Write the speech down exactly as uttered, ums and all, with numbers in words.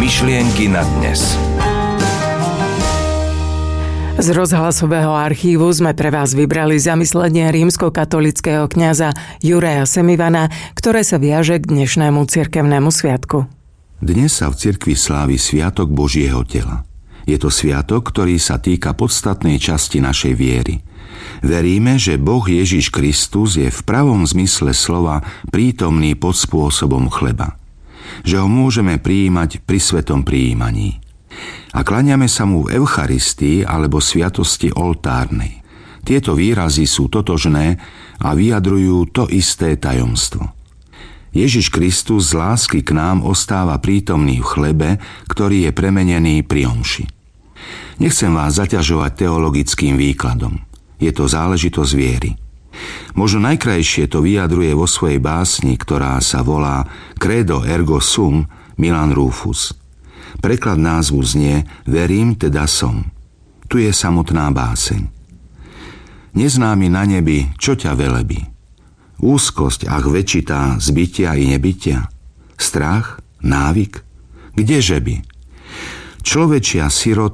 Myšlienky na dnes. Z rozhlasového archívu sme pre vás vybrali zamyslenie rímskokatolického kňaza Juraja Semivana, ktoré sa viaže k dnešnému cirkevnému sviatku. Dnes sa v cirkvi slávi Sviatok Božieho tela. Je to sviatok, ktorý sa týka podstatnej časti našej viery. Veríme, že Boh Ježiš Kristus je v pravom zmysle slova prítomný pod spôsobom chleba. Že ho môžeme prijímať pri svetom prijímaní. A kláňame sa mu v Eucharistii alebo sviatosti oltárnej. Tieto výrazy sú totožné a vyjadrujú to isté tajomstvo. Ježiš Kristus z lásky k nám ostáva prítomný v chlebe, ktorý je premenený pri omši. Nechcem vás zaťažovať teologickým výkladom. Je to záležitosť viery. Možno najkrajšie to vyjadruje vo svojej básni, ktorá sa volá Credo ergo sum, Milan Rufus. Preklad názvu znie Verím, teda som. Tu je samotná báseň. Neznámy na nebi, čo ťa velebí? Úzkosť, ach väčšitá, zbytia i nebytia? Strach? Návyk? Kdeže by? Človečia sirota